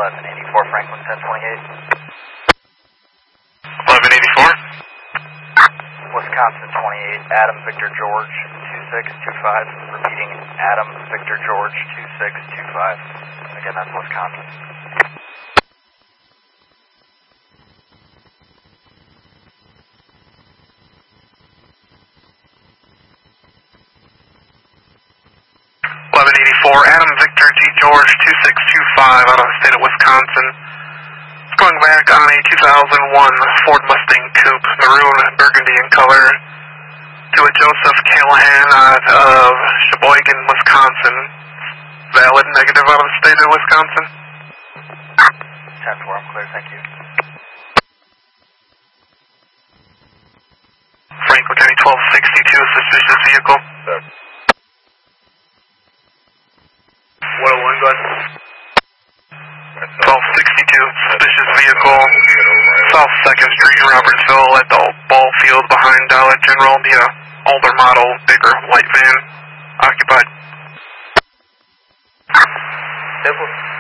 1184 Franklin 1028. 1184? Wisconsin 28, Adam Victor George 2625. Repeating, Adam Victor George 2625. Again, that's Wisconsin. Adam Victor G. George 2625 out of the state of Wisconsin. It's going back on a 2001 Ford Mustang Coupe, maroon, burgundy in color, to a Joseph Callahan out of Sheboygan, Wisconsin. Valid negative out of the state of Wisconsin. 10-4, I'm clear, thank you. Franklin County 1262, suspicious vehicle. 101, go ahead. 1262, suspicious vehicle, South 2nd Street in Robertsville at the ball field behind Dollar General, the older model, bigger white van, occupied. Simple.